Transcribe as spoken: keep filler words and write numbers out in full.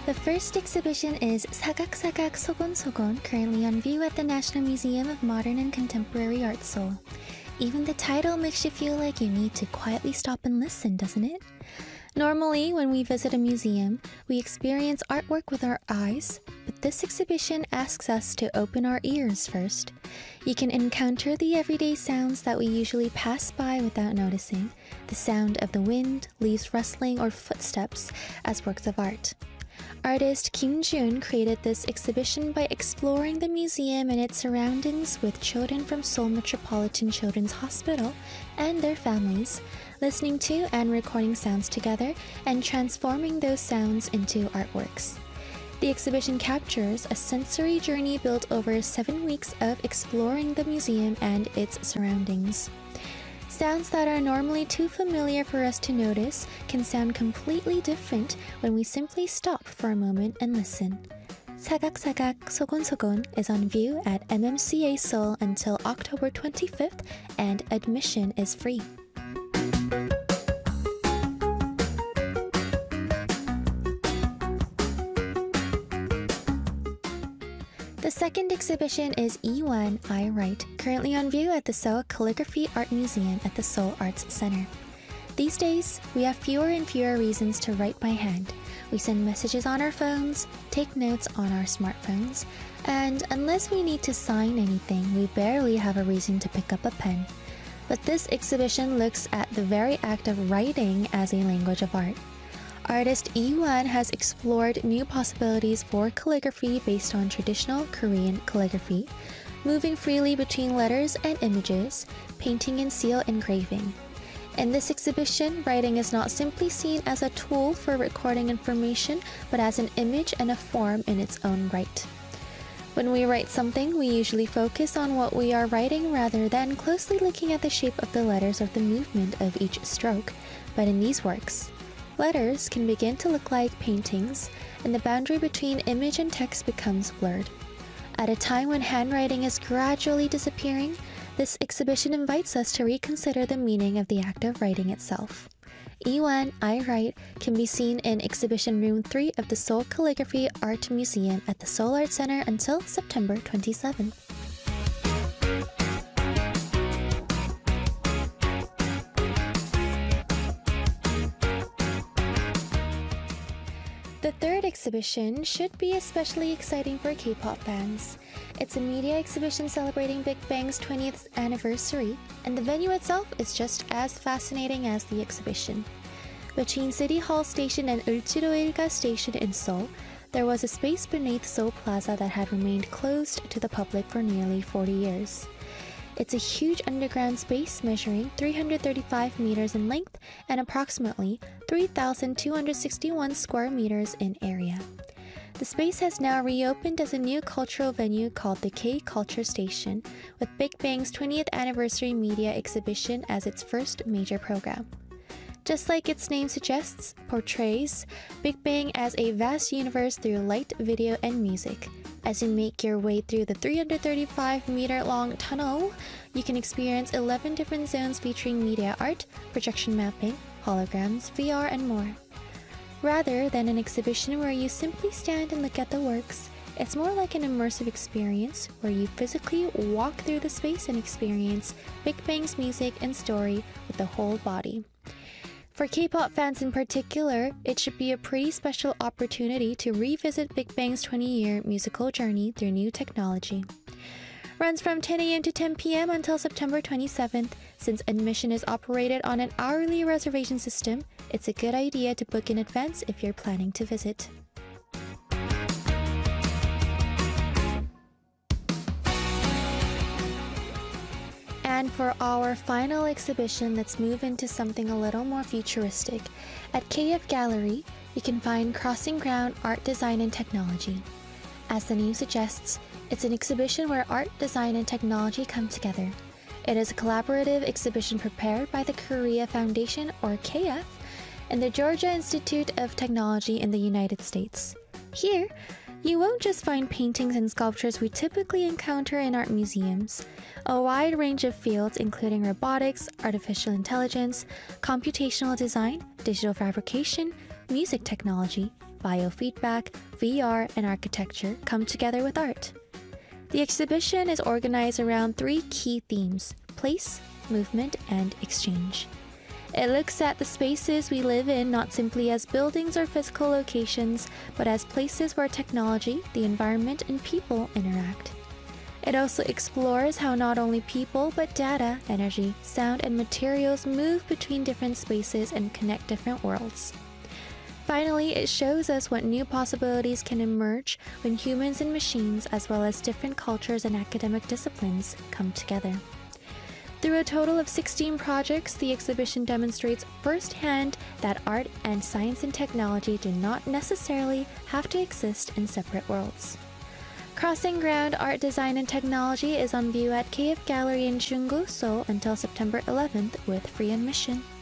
The first exhibition is 사각사각 소곤소곤, currently on view at the National Museum of Modern and Contemporary Art Seoul. Even the title makes you feel like you need to quietly stop and listen, doesn't it? Normally, when we visit a museum, we experience artwork with our eyes, but this exhibition asks us to open our ears first. You can encounter the everyday sounds that we usually pass by without noticing, the sound of the wind, leaves rustling, or footsteps as works of art. Artist Kim Jun created this exhibition by exploring the museum and its surroundings with children from Seoul Metropolitan Children's Hospital and their families, listening to and recording sounds together and transforming those sounds into artworks. The exhibition captures a sensory journey built over seven weeks of exploring the museum and its surroundings. Sounds that are normally too familiar for us to notice can sound completely different when we simply stop for a moment and listen. 사각사각 소곤소곤 is on view at M M C A Seoul until October twenty-fifth, and admission is free. The second exhibition is Iwan, I Write, currently on view at the Seoul Calligraphy Art Museum at the Seoul Arts Center. These days, we have fewer and fewer reasons to write by hand. We send messages on our phones, take notes on our smartphones, and unless we need to sign anything, we barely have a reason to pick up a pen. But this exhibition looks at the very act of writing as a language of art. Artist Iwan has explored new possibilities for calligraphy based on traditional Korean calligraphy, moving freely between letters and images, painting and seal engraving. In this exhibition, writing is not simply seen as a tool for recording information, but as an image and a form in its own right. When we write something, we usually focus on what we are writing rather than closely looking at the shape of the letters or the movement of each stroke. But in these works, letters can begin to look like paintings, and the boundary between image and text becomes blurred. At a time when handwriting is gradually disappearing, this exhibition invites us to reconsider the meaning of the act of writing itself. Iwan, I Write can be seen in Exhibition Room three of the Seoul Calligraphy Art Museum at the Seoul Art Center until September twenty-seventh. The third exhibition should be especially exciting for K-pop fans. It's a media exhibition celebrating Big Bang's twentieth anniversary, and the venue itself is just as fascinating as the exhibition. Between City Hall Station and Ulchiroilga Station in Seoul, there was a space beneath Seoul Plaza that had remained closed to the public for nearly forty years. It's a huge underground space measuring three hundred thirty-five meters in length and approximately three thousand two hundred sixty-one square meters in area. The space has now reopened as a new cultural venue called the K-Culture Station, with Big Bang's twentieth anniversary media exhibition as its first major program. Just like its name suggests, portrays Big Bang as a vast universe through light, video, and music. As you make your way through the three hundred thirty-five meter long tunnel, you can experience eleven different zones featuring media art, projection mapping, holograms, V R, and more. Rather than an exhibition where you simply stand and look at the works, it's more like an immersive experience where you physically walk through the space and experience Big Bang's music and story with the whole body. For K-pop fans in particular, it should be a pretty special opportunity to revisit Big Bang's twenty-year musical journey through new technology. Runs from ten a m to ten p m until September twenty-seventh. Since admission is operated on an hourly reservation system, it's a good idea to book in advance if you're planning to visit. And for our final exhibition, let's move into something a little more futuristic. At K F Gallery, you can find Crossing Ground Art, Design, and Technology. As the name suggests, it's an exhibition where art, design, and technology come together. It is a collaborative exhibition prepared by the Korea Foundation, or K F, and the Georgia Institute of Technology in the United States. Here, you won't just find paintings and sculptures we typically encounter in art museums. A wide range of fields including robotics, artificial intelligence, computational design, digital fabrication, music technology, biofeedback, V R, and architecture come together with art. The exhibition is organized around three key themes: place, movement, and exchange. It looks at the spaces we live in not simply as buildings or physical locations, but as places where technology, the environment, and people interact. It also explores how not only people, but data, energy, sound, and materials move between different spaces and connect different worlds. Finally, it shows us what new possibilities can emerge when humans and machines, as well as different cultures and academic disciplines, come together. Through a total of sixteen projects, the exhibition demonstrates firsthand that art and science and technology do not necessarily have to exist in separate worlds. Crossing Ground Art, Design, and Technology is on view at K F Gallery in Chunggu, Seoul until September eleventh with free admission.